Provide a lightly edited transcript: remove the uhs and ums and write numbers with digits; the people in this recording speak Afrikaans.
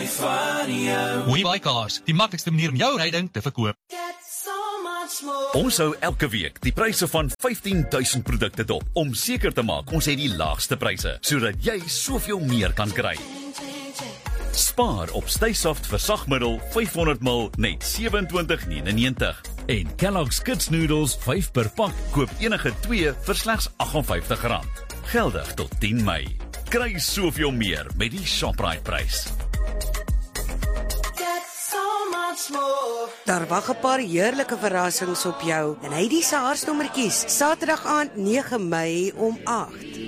WeBuyCars, die maklikste manier om jou ryding te verkoop. Ons hou elke week die pryse van 15,000 produkte dop, om seker te maak ons het die laagste pryse, sodat jy soveel meer kan kry. Spaar op Staysoft versagmiddel 500ml net R27,99 en Kellogg's Kids Noodles 5 per pak, koop enige 2 vir slegs R58. Geldig tot 10 Mei. Kry soveel meer met die Shoprite prys. Daar wag 'n paar heerlike verrassings op jou en hy die se haarsnommertjies Saterdag aand 9 Mei om 8.